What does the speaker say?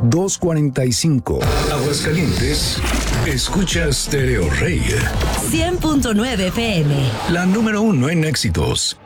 245. Aguascalientes, escucha Stereo Rey. 100.9 FM. La número 1 en éxitos.